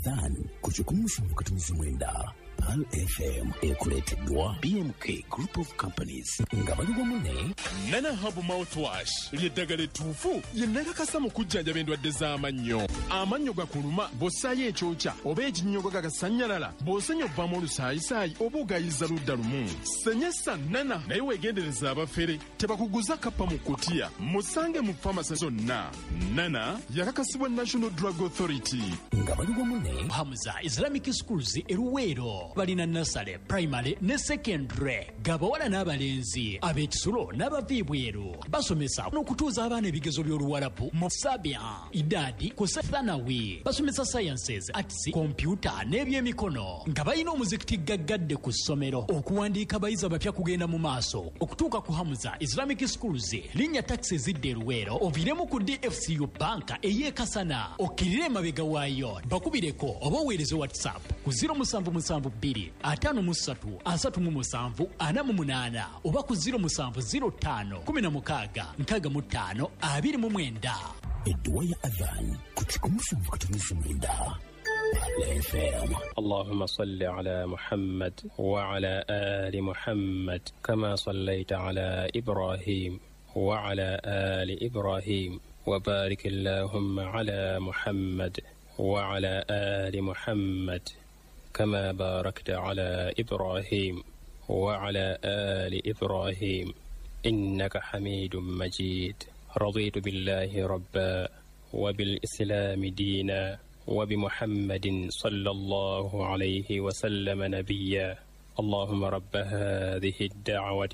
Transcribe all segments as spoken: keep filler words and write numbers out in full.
Adhan kuchikumusha mkatumizi mwenda Pal F M ekuleteddwa B M K Group of Companies nga bali wamunne Nana Hub Mouthwash lyeddagala ettuufu yennakakasa mu kujjanjaba endwadde z'amannyo. Amannyo gakuluma bw'ossaayo ekyokya oba ekinnyogo gagasannyalala bw'osenya obbamu olusaayisaayi oba ogayiza ludda lumu. Senyesa Nana naye weegendereza abafere tebakuguza kappa mu kutiya musange mu famasi zonna. Nana yakakasibwa National Drug Authority nga bali wamunne Hamza Islamic Schools eruweero balina nasale primary ne secondary gabawala n'abalenzi ab'ekisulo n'abaviibweru basomesa n'okutuuza abaana ebigezo by'oluwalabu mu sabya idadi ku thanawi basomesa sciences arts computer n'ebyemikono nga balina omuzikiti gaggadde ku ssomero okuwandiika abayizi abapya kugenda mu maaso okutuuka ku Hamza Islamic Schools linnya taxi zidde eruweero oviremu ku D F C U banka ey'ekasana okkirire emabega waayo bakubireko oba oweereze whatsapp ku zero seven seven bbiri ataano mu ssatu asatu mu musanvu ana mu munaana oba ku zero seven zero five kumi na mukaaga nkaaga mu ttaano abiri mu mwenda. Edduwa ya Adhan kuchikumusha mkatumizi mwenda Pal F M. اللهم صل على محمد وعلى آل محمد كما صليت على إبراهيم وعلى آل إبراهيم وبارك اللهم على محمد وعلى آل محمد كما باركت على إبراهيم وعلى آل إبراهيم إنك حميد مجيد. رضيت بالله ربا وبالإسلام دينا وبمحمد صلى الله عليه وسلم نبيا. اللهم رب هذه الدعوة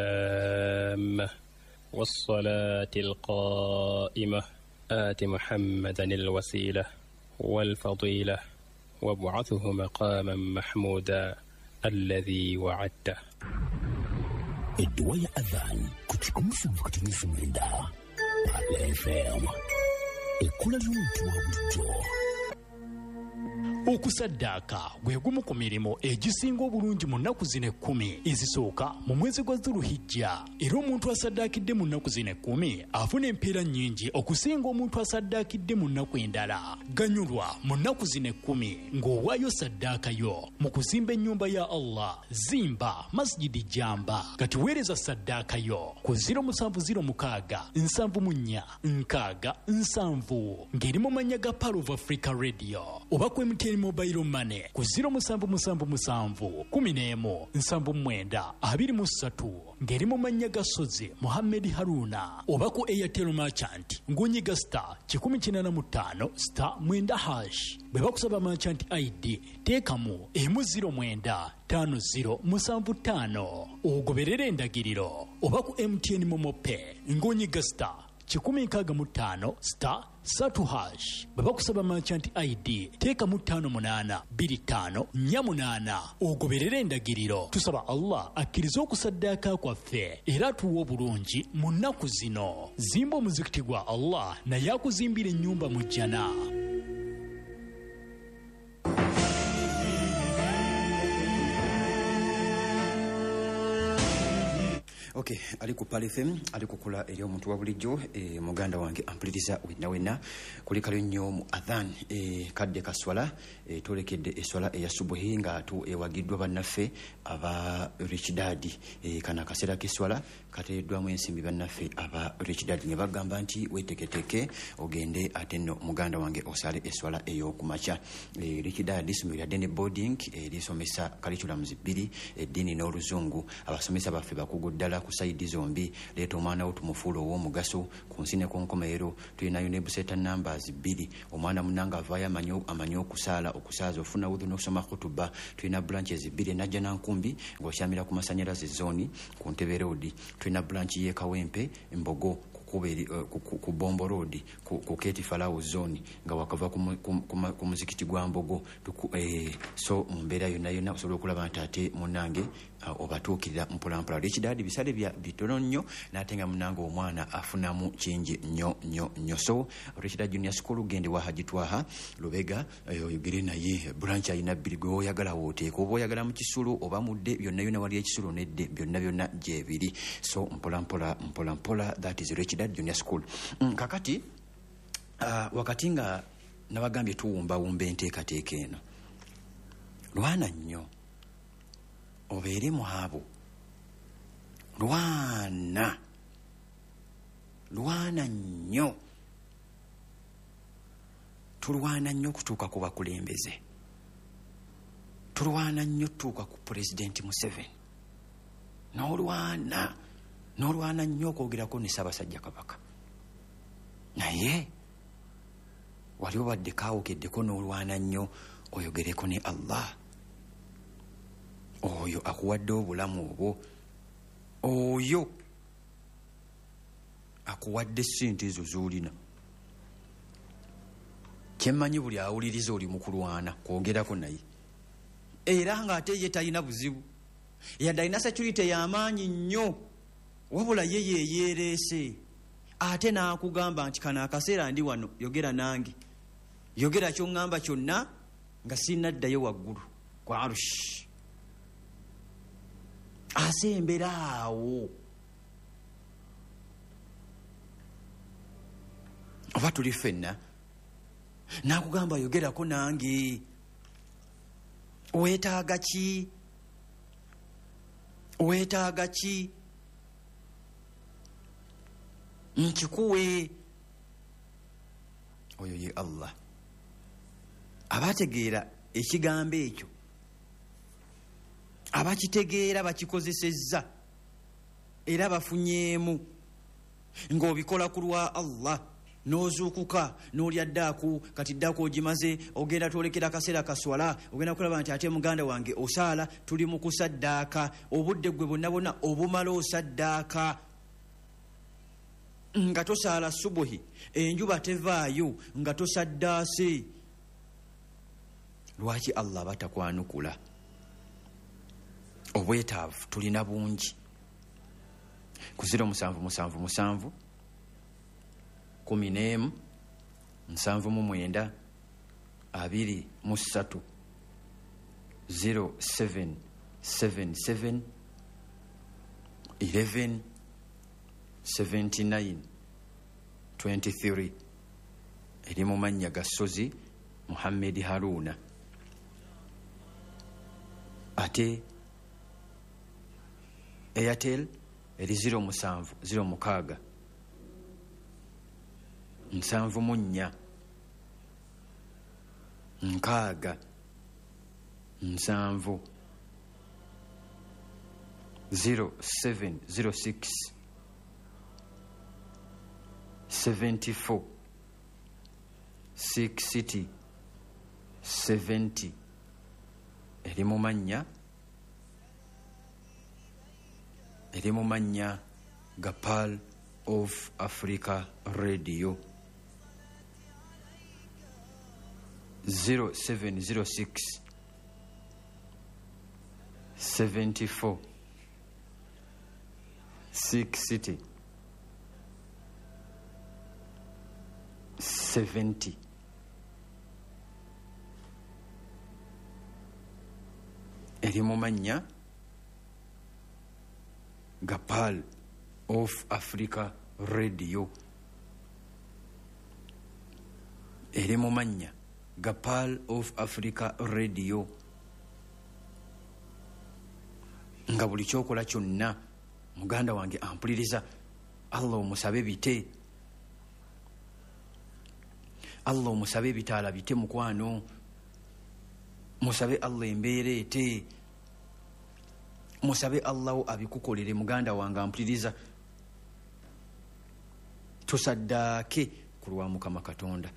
التامة والصلاة القائمة آت محمدا الوسيلة والفضيلة وابعثه مقاما محمودا الذي وعدته. Edduwa ya Adhan kuchikumusha mkatumizi mwenda Pal F M. Ekula ly'omuntu wa bulijjo. Okusaddaaka gwe gumu ku mirimu egisinga obulungi mu nnaku zino ekkumi ezisooka mu mwezi gwa Dhuluhijja. Era omuntu asaddaakidde mu nnaku zino ekkumi afuna empeera nnyingi okusinga omuntu asaddaakidde mu nnaku endala. Ganyulwa mu nnaku zino ekkumi ng'owaayo saddaakayo mu kuzimba ennyumba ya Allah. Zimba masjidi Jamba kati weereza saddaakayo ku zero seven zero mukaaga nsanvu mu nnya nkaaga nsanvu ng'eri mu mannya ga Power of Africa Radio oba ku M T N Mobile Money ku zero seven seven seven kumi n'emu nsanvu mwenda abiri mu ssatu ng'eri mu mannya ga Sozi Mohammed Haruna oba ku Airtel Merchant ng'onyiga star kikumi kinaana mu ttaano star mwenda hash. Bwe bakusaba merchant I D teekamu emu zero mwenda ttaano zero musanvu ttaano ogoberera endagiriro oba ku M T N Momo Pay ng'onyiga star kikumi nkaaga mu ttaano star satu hash. Bwe bakusaba merchant I D teekamu ttaano munaana bbiri ttaano nnya munaana ogoberera endagiriro. Tusaba Allah akkirize okusaddaaka kwaffe era atuwe obulungi mu nnaku zino. Zimba omuzikiti gwa Allah naye akuzimbira ennyumba mu jjana. Okay, ali ku Pal F M ali kukula eri omuntu wa bulijjo e, muganda wange ampuliriza wenna wenna kuli kalyo nnyo mu Adhan e, kadde kaswala e, tolekedde eswala eya subuhi nga tu ewagiddwa bannaffe aba Rich Daddy e, kana kaseera keswala kateeddwamu ensimbi bannaffe aba Rich Daddy ne bagamba nti weteketeke ogende ate nno muganda wange osale eswala ey'okumakya. e, Rich Daddy ssomero lya Dene Boarding e, lisomesa curriculums bbiri eddiini n'oluzungu. Abasomesa baffe bakugu ddala ku saidi zombi. Leeta omwana wo tumufuula ow'omugaso ku nsi ne ku nkomerero. Tulinayo ne buseta numbers bbiri. Omwana munanga avaayo amanyi amanyi okusaala okusaaza ofuna wudhu n'okusoma khutuba. Tulina branches bbiri najja nankumbi ng'okyamira ku masanyalaze zone ku Ntebe Road. Tulina branch y'e Kawempe Mbogo kuberi uh, ku Bombo Road ku, ku Keti Falao zone nga wakava ku muzikiti gwa Mbogo tuku, eh, so mumbeera yonna yonna osobola okulaba nti ate munange uh, obatuukirira mpolampola. Rich Daddy bisale bya bitono nnyo n'ate nga munange omwana afunamu kingi nnyo nnyo nnyo. So Rich Daddy Junior School gende wa Hajitwaha Lubega oyogere naye branch ayina bbiri gwe oyagala wooteeka oba oyagala mu Kisulu oba mudde byonna byonna wali ekisulu nedde byonna byonna gyebiri. So mpolampola mpolampola that is Rich Daddy Junior School. Mm, kakati uh, wakati nga nabagambye tuwumbawumba enteekateeka eno. Lwana nnyo obeere mu abo, lwana lwana nnyo, tulwana nnyo kutuuka ku bakulembeze, tulwana nnyo tuuka ku pulezidenti Museveni, n'olwana n'olwana nnyo okwogerako ne Ssaabasajja Kabaka, naye wali obadde kaawukeddeko n'olwana nnyo oyogereko ne Allah, oyo akuwadde obulamu obwo, oyo akuwadde ssente ezo z'olina. Kyemmanyi buli awuliriza oli mu kulwana kwogerako naye, era ng'ate ye talina buzibu, yadde alina security y'amaanyi nnyo, wabula ye yeyeereese, ate n'akugamba nti kano akaseera ndi wano, yogera nange, yogera ky'oŋŋamba kyonna nga sinnaddayo waggulu kwa arushi. Asembera awo. Oba tuli ffenna n'akugamba yogerako nange, weetaaga ki? Weetaaga ki? Nkikuwe. Oyo ye Allah. Abategeera ekigambo ekyo, abakitegeera bakikozesezza era bafunyeemu, ng'obikola ku lwa Allah, n'ozuukuka n'olya ddaaku, kati ddaaku ogimaze, ogenda twolekera akaseera kaswala, ogenda kulaba nti ate muganda wange osaala, tuli mu kusaddaaka, obudde gwe bonna bonna obumala osaddaaka, nga tosaala subuhi, enjuba tevaayo, nga tosaddaase. Lwaki Allah batakwanukula? Obwetaavu tulina bungi. Ku ziro musanvu musanvu musanvu kumi n'emu nsanvu mu mwenda abiri mu ssatu zero seven seven seven eleven seventy nine twenty three. Eri mu mannya ga Sozi Muhammad Haruna. Ate Airtel eri ziro musanvu ziro mukaaga nsanvu mu nnya nkaaga nsanvu zero seven zero six seventy four sixty seventy. Eri mu mannya eri mu mannya ga Pearl of Africa Radio. Zero seven zero six seventy four sixty seventy. Eri mu mannya ga Pearl of Africa Radio. Eri mu mannya ga Pearl of Africa Radio. Nga buli kyokola kyonna muganda wange ampuliriza, Allah omusabe bite, Allah omusabe bitaala bite mukwano, musabe Allah embeera ete, musabe Allah abikukolere muganda wange ampuliriza. Tusaddaake ku lwa Mukama Katonda.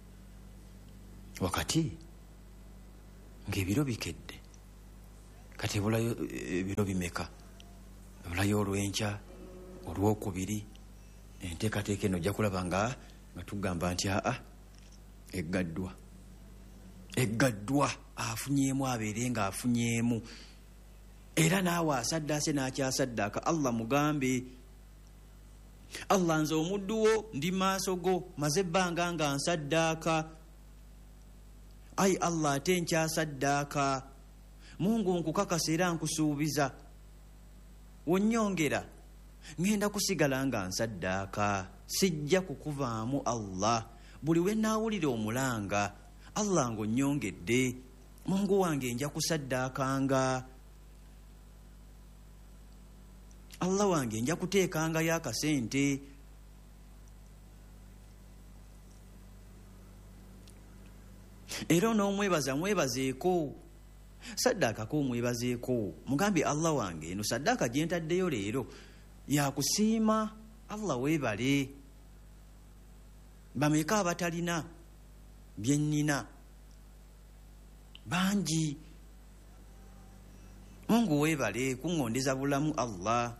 Wakati ng'ebiro bikedde, kati ebulayo ebiro bimeka? Ebulayo olw'enkya, olw'okubiri, enteekateeka eno ojja kulaba nga nga tugamba nti aa eggaddwa eggaddwa, afunyeemu abeere nga afunyeemu. Era naawe asaddaase n'akyasaddaaka, Allah mugambe, Allah nze omuddu wo ndi maaso go, maze ebbanga nga nsaddaaka. Ai Allah ate nkyasaddaaka, Mungu nkukakasa era nkusuubiza, wonnyongera ngenda kusigala nga nsaddaaka, sijja kukuvaamu Allah. buli we naawulira omulanga Allah ng'onnyongedde, Mungu wange nja kusaddaakanga, Allah wange nja kuteekangayo akasente. Era n'omwebaza mwebazeeko, saddaakako omwebazeeko, mugambe Allah wange eno saddaaka gye ntaddeyo leero yakusiima, Allah weebale. Bameka abatalina bye nnina? Bangi. Mungu weebale kuŋŋondeza bulamu Allah.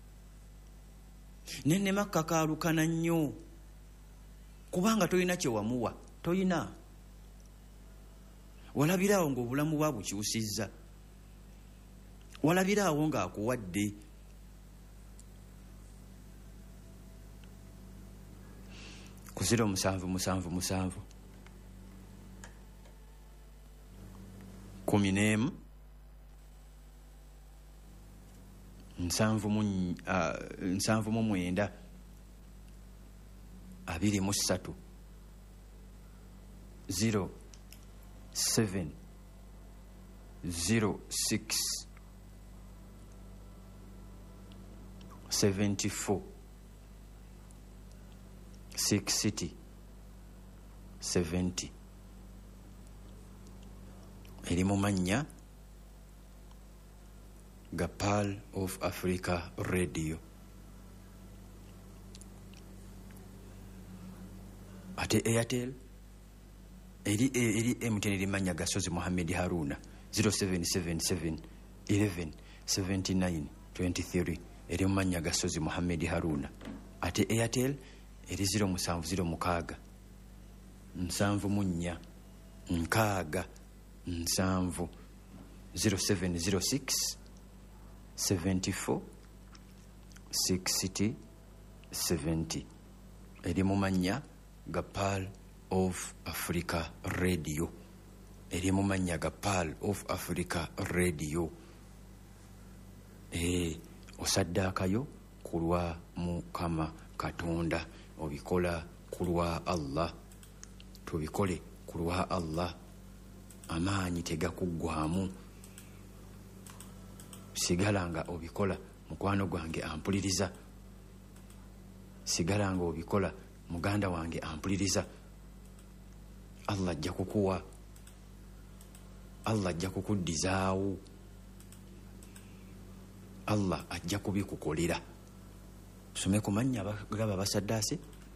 Nennema kakaalukana nnyo kubanga toyina kye wamuwa, toyina. Walabiraawo ng'obulamu bwa bukyusizza, walabiraawo ng'akuwadde. Ku ziro musanvu musanvu musanvu kumi n'emu nsanvu mu uh, nsanvu mu mwenda abiri mu ssatu zero seven zero six seventy four sixty seventy. Eri mu mannya ga Pearl of Africa Radio. Ate Airtel eri eri M T N eri mannya ga Sozi Mohammed Haruna zero seven seven seven eleven seventy-nine twenty-three. Eri mu mannya ga Sozi Mohammed Haruna. Ate Airtel eri zero musanvu zero mukaaga nsanvu mu nnya nkaaga nsanvu zero seven zero six seventy four sixty seventy. Eri mu mannya ga Pearl of Africa Radio. Eri mu mannya ga Pearl of Africa Radio. Eh, osaddaakayo kulwa Mukama Katonda, obikola kulwa Allah. Tubikole kulwa Allah, amaanyi tegakuggwamu. Sigalanga obikola mukwano gwange ampuliriza, sigalanga obikola muganda wange ampuliriza. Allah ajja kukuwa, Allah ajja kukuddizaawo, Allah ajja kubikukolera. Tusome ku mannya gaba basaddaase.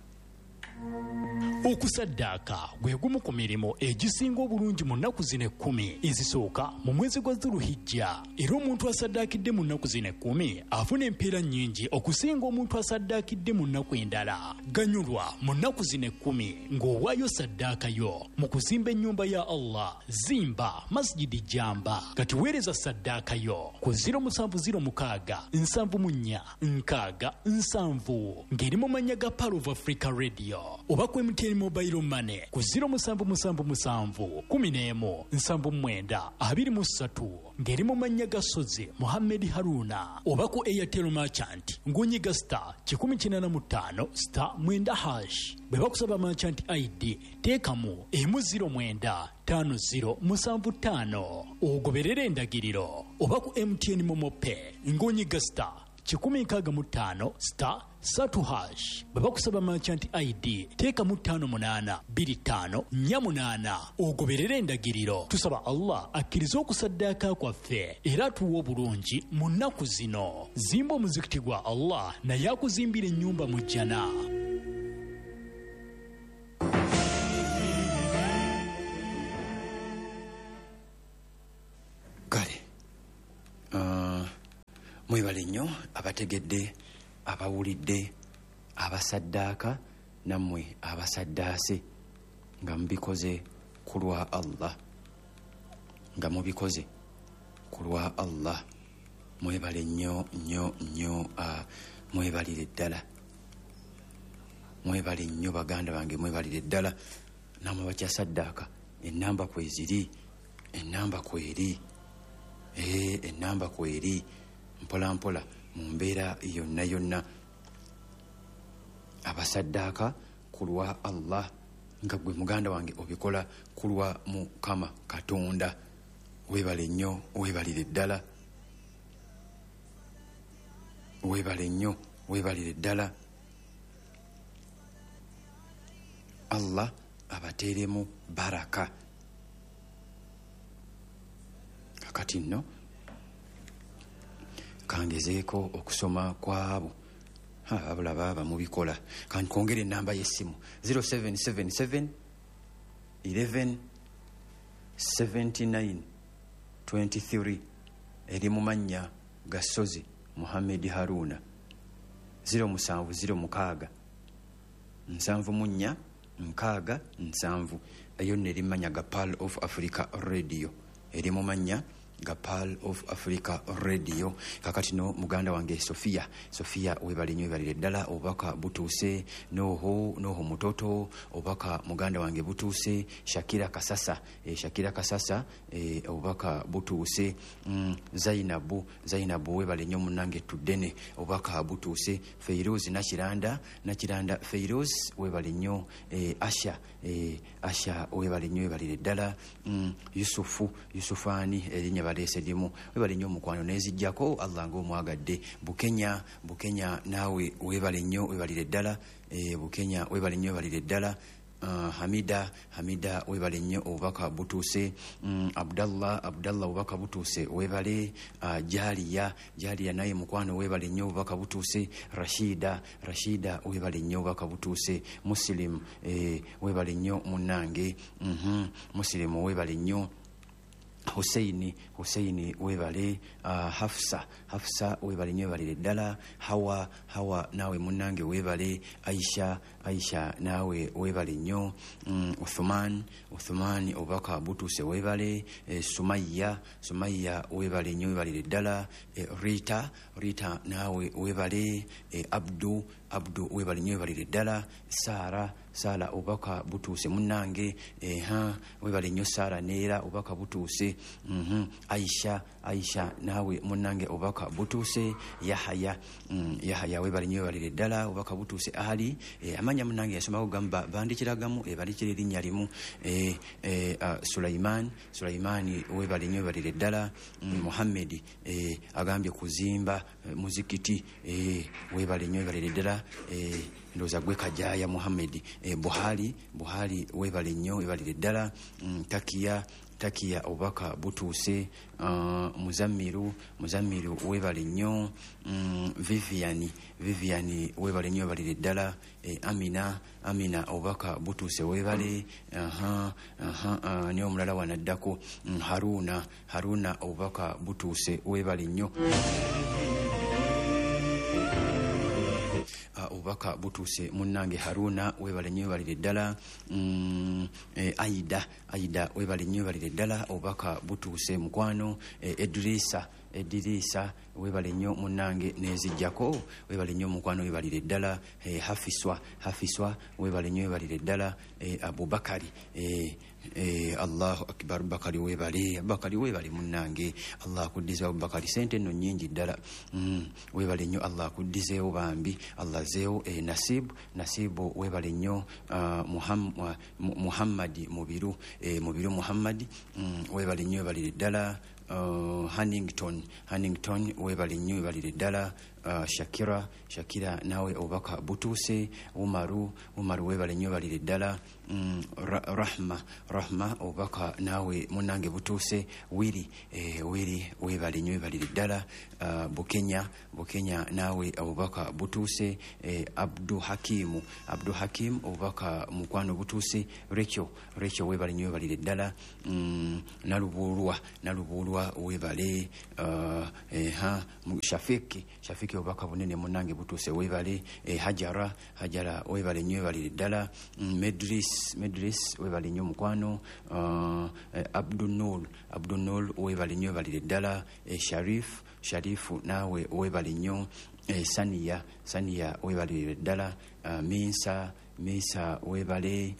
Okusaddaaka gwe gumu ku mirimu egisinga obulungi mu nnaku zino ekkumi ezisooka mu mwezi gwa Dhulhijja. Era omuntu asaddaakidde mu nnaku zino ekkumi afuna empeera nnyingi okusinga omuntu asaddaakidde mu nnaku endala. Ganyulwa mu nnaku zino ekkumi ng'owaayo saddaakayo mu kuzimba ennyumba ya Allah. Zimba masjidi Jamba kati weereza saddaakayo ku ziro musanvu ziro mukaaga nsanvu mu nnya nkaaga nsanvu ng'eri mu mannya ga Pearl of Africa Radio. Oba ku M T N Mobile Money ku ziro musanvu musanvu musanvu kumi n'emu nsanvu mwenda abiri mu ssatu ng'eri mu mannya ga Sozi Mohammed Haruna. Oba ku Airtel Merchant ng'onyiga star kikumi kinaana mu ttaano star mwenda hash. Bwe bakusaba Merchant I D teekamu emu ziro mwenda tano ziro musanvu ttaano ogoberera endagiriro. Oba ku M T N Momo Pay ng'onyiga star kikumi nkaaga mu ttaano star satu hash. Bwe bakusaba Merchant I D teekamu ttaano munaana bbiri ttaano nnya munaana ogoberera endagiriro. Tusaba Allah akkirize okusaddaaka kwaffe era atuwa obulungi mu nnaku zino. Zimba omuzikiti gwa Allah naye akuzimbira ennyumba mu jjana. Kale uh, mwebale nnyo abategedde, abawulidde, abasaddaaka nammwe abasaddaase nga mubikoze ku lwa Allah, nga mubikoze ku lwa Allah. Mwebale nnyo nnyo nnyo, uh, mwebalire ddala, mwebale nnyo baganda bange, mwebalire ddala. Nammwe bakyasaddaaka ennamba kweziri, ennamba kweri, eh, ennamba kweri. Mpola mpola mu mbeera yonna yonna abasaddaaka ku lwa Allah nga gwe muganda wange obikola kulwa Mukama Katonda. Weebale nnyo, weebalire ddala, weebale nnyo, weebalire ddala. Allah abateeremu baraka. Kakati nno kangezeeko okusoma kwabo abula baba mubikola. Kankongere enamba y'essimu zero seven seven seven eleven seventy-nine twenty-three eri mu mannya Gasozi Muhammad Haruna. zero musanvu zero mukaaga nsanvu munnya nkaaga nsanvu. Eyo neri manya ga Pearl of Africa Radio, eri mu manya ga Pearl of Africa Radio. Kakati no muganda wange Sofia, Sofia webali nnyo webalire ddala, obaka butuuse. Noho noho mutoto obaka muganda wange butuuse. Shakira Kasasa, e, Shakira Kasasa e, obaka butuuse. mm, Zainabu Zainabu webali nnyo munange tudene obaka butuuse. Feiroz Nakiranda Nakiranda Feiroz webali nnyo. e, Asha e, Asha webali nnyo webalire ddala. mm, Yusufu Yusufani erinya balese limu webale nnyo mukwano nezijjako Allah ng'omwagadde. Bukenya Bukenya naawe webale nnyo webalire ddala. e, Bukenya webale nnyo webalire ddala. Uh, Hamida Hamida webale nnyo obubaka butuuse. mm, Abdallah Abdallah obubaka butuuse webale. uh, Jaliya Jaliya naye mukwano webale nnyo obubaka butuuse. Rashida Rashida webale nnyo obubaka butuuse. Muslim eh, webale nnyo munnange. mm-hmm. Muslim webale nnyo. Huseini Huseini webale. uh, Hafsa Hafsa webale nnyo webalire ddala. Hawa Hawa naawe munnange webale. Aisha Aisha naawe webale nnyo. mm, Uthman Uthman obubaka butuuse webale. e, Sumaya Sumaya webale nnyo webalire ddala. e, Rita Rita naawe webale. e, Abdu Abdu webale nnyo webalire ddala. Sara Sara obubaka butuuse munnange. e, ha webale nnyo Sara neera obubaka butuuse. mm-hmm. Aisha Aisha naawe munnange obubaka butuuse. Yahaya mm, Yahaya webale nnyo webalire ddala obubaka butuuse. Ali e, amanya munnange yasomako gamba bandikiragamu ebalikira erinnya limu. e, e, uh, Sulaiman Sulaimani webale nnyo webalire ddala. mm, Muhammad e, agambye kuzimba e, muzikiti e, webale nnyo webalire ddala. e, ndoza gwe Kajaya Muhammad. e, Buhari Buhari webale nnyo webalire ddala. mm, Takia Takia obubaka butuuse. uh, Muzamiru Muzamiru webale nnyo. mm, Viviani Viviani webale nnyo webalire ddala. e, Amina Amina obubaka butuuse webale. aha aha uh, niyo omulala wanaddako. mm, Haruna Haruna obubaka butuuse webale nnyo. Uh, obubaka butuuse munnange Haruna webale nnyo webalire ddala. mm, eh, Aida Aida webale nnyo webalire ddala obubaka butuuse mukwano. eh, Edrisa Edrisa webale nnyo munnange nezijjako webale nnyo mukwano webalire ddala. eh, Hafiswa Hafiswa webale nnyo webalire ddala. eh, Abubakari eh, Eh, Allahu akbar. Bakari webale Bakari webale munnange. Allah akuddizeewo Bakari sente nno nnyingi ddala. mm, webale nnyo Allah akuddizeewo bambi. Allah zeewo. eh, Nasibu Nasibu webale nnyo. uh, Muham, uh, Muhammadi Mubiru eh, Mubiru Muhammadi mm, webale nnyo webalire ddala. uh, Hannington Hannington webale nnyo webalire ddala. Uh, Shakira Shakira naawe obubaka butuuse. Umaru Umaru webale nnyo webalire ddala. mm, ra, Rahma Rahma obubaka naawe munnange butuuse. Wiri eh, Wiri webale nnyo webalire ddala. uh, Bukenya Bukenya naawe obubaka butuuse. eh, Abdu Hakimu Abdu Hakim obubaka mukwano butuuse. Recho Recho webale nnyo webalire ddala. mm, Nalubulwa Nalubulwa webale. uh, eh, ha Shafiki Shafiki obubaka bunene munnange butuuse webale. eh, Hajara Hajara webale nnyo webalire ddala. mm, Medris Medris webale nnyo mukwano. uh, eh, Abdunul Abdunul webale nnyo webalire ddala. eh, Sharif Sharifu naawe webale nnyo. eh, Saniya Saniya webalire ddala. uh, Minsa Minsa webale.